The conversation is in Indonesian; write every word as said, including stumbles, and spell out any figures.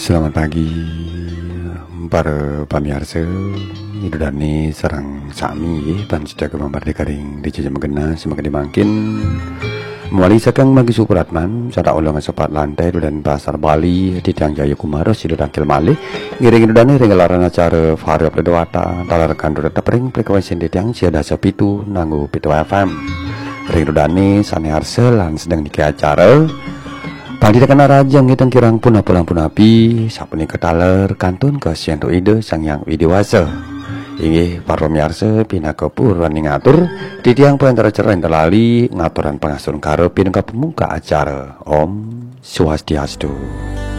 Selamat pagi para pamirsa. Idudani sarang sami tan sedaya mambardekaring di jejak megena semakin dimangkin muali sakang magi Supratman sada ulang sepat lantai dan pasar Bali di Tiang Jaya Kumaros sido dakil malih ngiring idudani ringalaran acara Varia Predawata talarkan tetap ring frekuensi di Tiang siada sepitu nanggu pitu F M ring idudani sane arsel lan sedang diki acara Pandi kena rajang ngitung kirang pun pulang pun api sapuni ketaler kantun ke sianto ide sang yang widiwasa inggih para pamirsa pinakepur running ngatur di tiang perantara cerai terlali ngaturan pengasun karo pinangka pemuka acara Om Swastiastu.